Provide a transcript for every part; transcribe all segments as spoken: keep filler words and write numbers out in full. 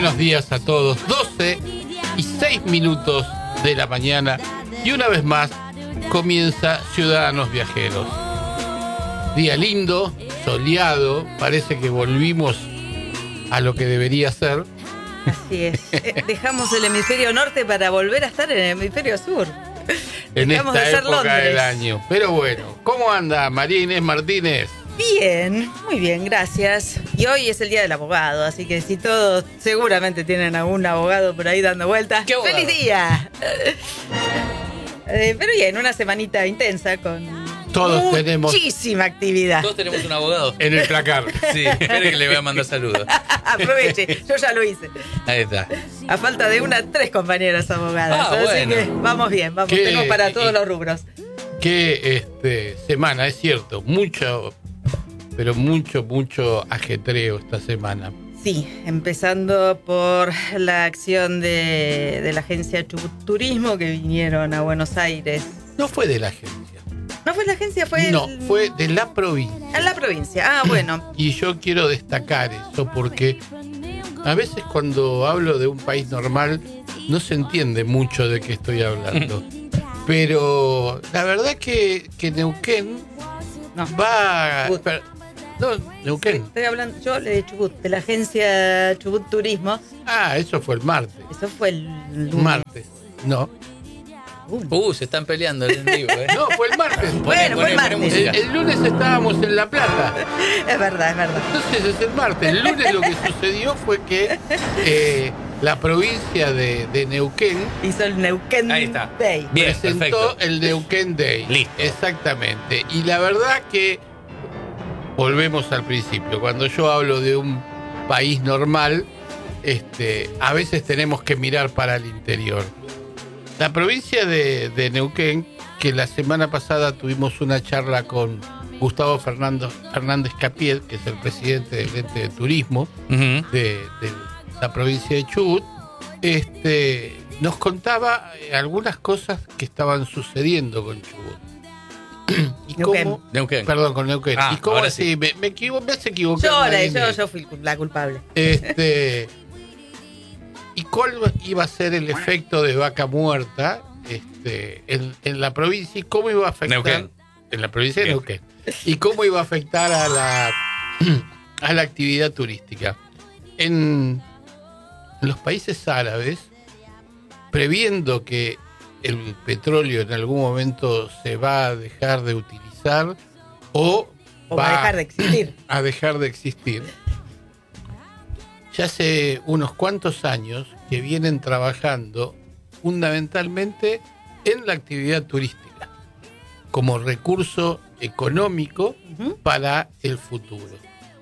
buenos días a todos. doce y seis minutos de la mañana y una vez más comienza Ciudadanos Viajeros. Día lindo, soleado, parece que volvimos a lo que debería ser. Así es. Dejamos el hemisferio norte para volver a estar en el hemisferio sur. En Dejamos esta de ser época Londres. del año. Pero bueno, ¿cómo anda María Inés Martínez? Bien, muy bien, gracias. Y hoy es el día del abogado, así que si todos seguramente tienen algún abogado por ahí dando vueltas, ¿Qué abogado? ¡feliz día! Eh, pero bien, una semanita intensa con Todos tenemos muchísima actividad. Todos tenemos un abogado. en el placar. Sí, espere que le voy a mandar saludos. Aproveche, yo ya lo hice. Ahí está. A falta de una, tres compañeras abogadas. Ah, así bueno. que vamos bien, vamos, ¿Qué? tenemos para todos Y- los rubros. Qué este, semana, es cierto, mucho, pero mucho, mucho ajetreo esta semana. Sí, empezando por la acción de, de la agencia Chubut Turismo que vinieron a Buenos Aires. No fue de la agencia. ¿No fue la agencia? Fue No, el- fue de la provincia. en la provincia. Ah, bueno. Y yo quiero destacar eso porque a veces cuando hablo de un país normal no se entiende mucho de qué estoy hablando. Pero la verdad que, que Neuquén No. va... Chubut. per- no, Neuquén. Estoy hablando yo de Chubut, de la agencia Chubut Turismo. Ah, eso fue el martes. Eso fue el lunes. Martes. No. Uh, se están peleando en vivo, ¿eh? No, fue el martes. Bueno, fue el Poné martes. música. El, el lunes estábamos en La Plata. Es verdad, es verdad. Entonces es el martes. El lunes lo que sucedió fue que eh, la provincia de, de Neuquén Hizo el Neuquén Ahí está. Day. Bien, presentó perfecto. el Neuquén Day. Listo. Exactamente. Y la verdad que volvemos al principio. Cuando yo hablo de un país normal, este, a veces tenemos que mirar para el interior. La provincia de, de Neuquén, que la semana pasada tuvimos una charla con Gustavo Fernando, Fernández Capiel, que es el presidente del ente de turismo Ujú. de, de la provincia de Chubut, este, nos contaba eh, algunas cosas que estaban sucediendo con Chubut. y Neuquén. cómo, Neuquén. perdón, con Neuquén. Ah, y cómo ahora así, sí. me, me, equivo- me has equivocado. Yo, la- Marina. yo, yo fui la culpable. Este, ¿y cuál iba a ser el efecto de vaca muerta este, en, en la provincia y cómo iba a afectar Neuquén. en la provincia de Bien. Neuquén? Y cómo iba a afectar a la a la actividad turística. En, en los países árabes, previendo que el petróleo en algún momento se va a dejar de utilizar o, O va a dejar de existir. a dejar de existir. Ya hace unos cuantos años que vienen trabajando fundamentalmente en la actividad turística como recurso económico Ujú. para el futuro.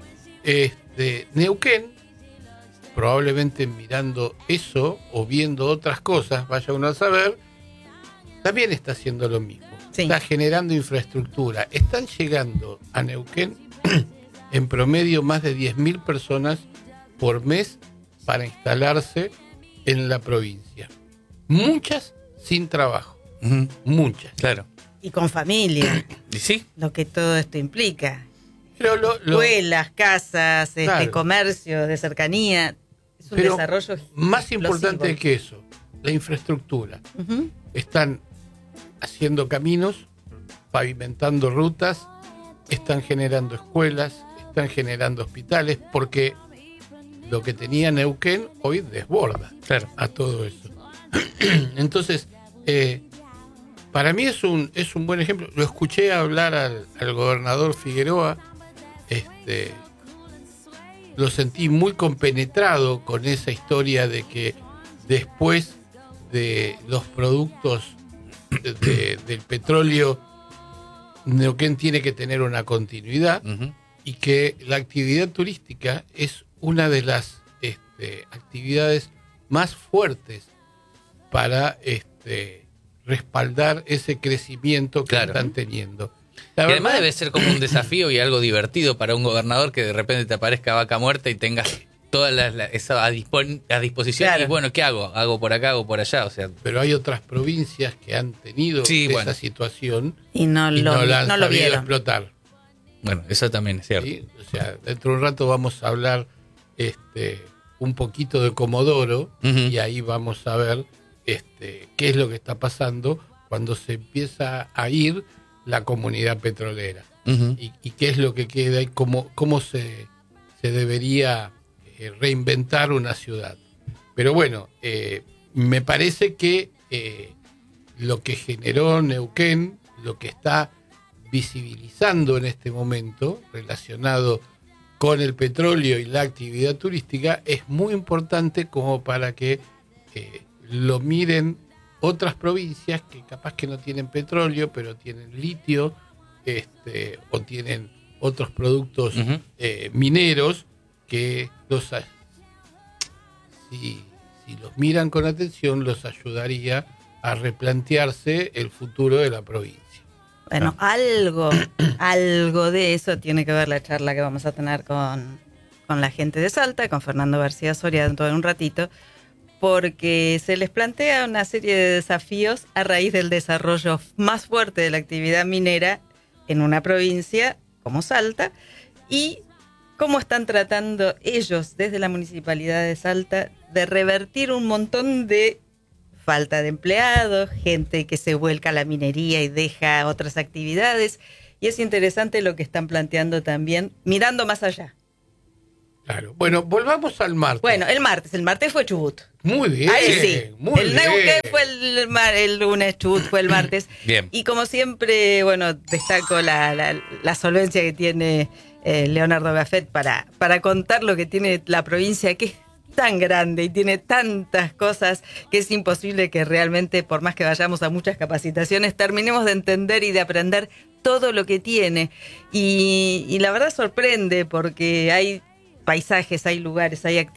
Este, Neuquén, probablemente mirando eso o viendo otras cosas, vaya uno a saber, también está haciendo lo mismo. Sí. Está generando infraestructura. Están llegando a Neuquén en promedio más de diez mil personas por mes para instalarse en la provincia. Muchas sin trabajo, Ujú. muchas. Claro. Y con familia, ¿Y sí? lo que todo esto implica. Pero lo, lo Escuelas, casas, este, Claro. comercios de cercanía. Es un pero desarrollo más importante explosivo. que eso, la infraestructura. Ujú. Están haciendo caminos, pavimentando rutas, están generando escuelas, están generando hospitales, porque lo que tenía Neuquén hoy desborda Claro. a todo eso. Entonces, eh, para mí es un, es un buen ejemplo. Lo escuché hablar al, al gobernador Figueroa, este, lo sentí muy compenetrado con esa historia de que después de los productos de- de- del petróleo, Neuquén tiene que tener una continuidad Ujú. y que la actividad turística es una de las este, actividades más fuertes para este, respaldar ese crecimiento que Claro. están teniendo. La Y además verdad- debe ser como un desafío y algo divertido para un gobernador que de repente te aparezca vaca muerta y tengas toda la, la- esa a, dispon- a disposición. Claro. Y bueno, ¿qué hago? Hago por acá, hago por allá. O sea, pero hay otras provincias que han tenido Sí, esa bueno. situación Y no y lo, no la han no lo sabido vieron. explotar. bueno, eso también es cierto. ¿sí? O sea, dentro de un rato vamos a hablar este, un poquito de Comodoro, Ujú. y ahí vamos a ver este, qué es lo que está pasando cuando se empieza a ir la comunidad petrolera. Ujú. y, y qué es lo que queda y cómo, cómo se, se debería eh, reinventar una ciudad. Pero bueno, eh, me parece que eh, lo que generó Neuquén, lo que está visibilizando en este momento, relacionado con el petróleo y la actividad turística, es muy importante como para que eh, lo miren otras provincias que capaz que no tienen petróleo, pero tienen litio, este, o tienen otros productos Ujú. eh, mineros que los a- si, si los miran con atención los ayudaría a replantearse el futuro de la provincia. Bueno, algo, algo de eso tiene que ver la charla que vamos a tener con, con la gente de Salta, con Fernando García Soria dentro de un ratito, porque se les plantea una serie de desafíos a raíz del desarrollo más fuerte de la actividad minera en una provincia como Salta, y cómo están tratando ellos desde la Municipalidad de Salta de revertir un montón de falta de empleados, gente que se vuelca a la minería y deja otras actividades, y es interesante lo que están planteando también, mirando más allá. Claro. Bueno, volvamos al martes. Bueno, el martes, el martes fue Chubut. Muy bien. Ahí sí. Muy El bien. Neuquén fue el, mar- el lunes, Chubut fue el martes. Bien. Y como siempre, bueno, destaco la, la, la solvencia que tiene eh, Leonardo Gaffet para, para contar lo que tiene la provincia, que es tan grande y tiene tantas cosas que es imposible que realmente, por más que vayamos a muchas capacitaciones, terminemos de entender y de aprender todo lo que tiene. Y, y la verdad sorprende porque hay paisajes, hay lugares, hay actividades